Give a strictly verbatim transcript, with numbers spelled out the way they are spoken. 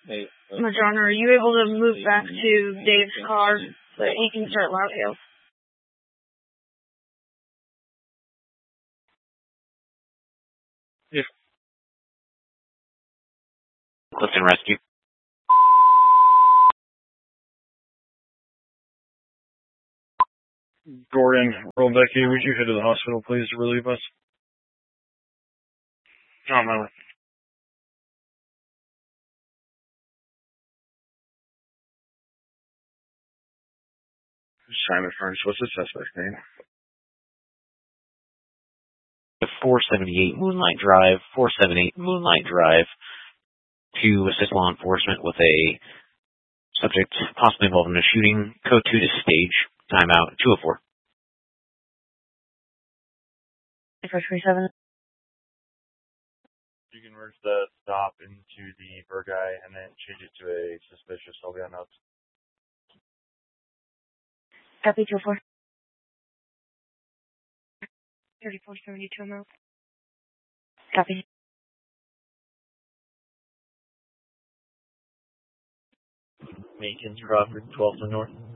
Hey, uh, Madonna, are you able to move back to Dave's car so that he can start loud hail? yeah. Clifton Rescue. Gordon, Earl Becky, would you head to the hospital, please, to relieve us? Oh, my. Simon Furnace, what's the suspect's name? four seventy-eight Moonlight Drive, four seventy-eight Moonlight Drive, to assist law enforcement with a subject possibly involved in a shooting. Code two to stage. Timeout two oh four. four twenty-seven. You can merge the stop into the Burguy and then change it to a suspicious. I'll be on notes. Copy two oh four. thirty-four seventy-two mile. Copy. Macon, Crawford, twelfth and North.